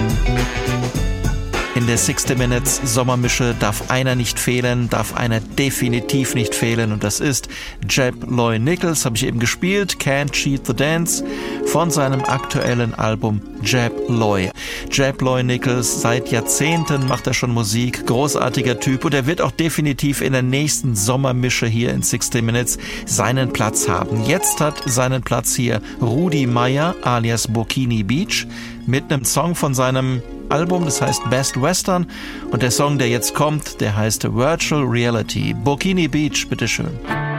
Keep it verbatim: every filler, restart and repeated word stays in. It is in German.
In der sixty Minutes Sommermische darf einer nicht fehlen, darf einer definitiv nicht fehlen und das ist Jeb Loy Nichols, habe ich eben gespielt, Can't Cheat the Dance, von seinem aktuellen Album Jeb Loy. Jeb Loy Nichols, seit Jahrzehnten macht er schon Musik, großartiger Typ und er wird auch definitiv in der nächsten Sommermische hier in sixty Minutes seinen Platz haben. Jetzt hat seinen Platz hier Rudi Meyer alias Burkini Beach mit einem Song von seinem Album, das heißt Best Western und der Song, der jetzt kommt, der heißt Virtual Reality. Burkini Beach, bitteschön.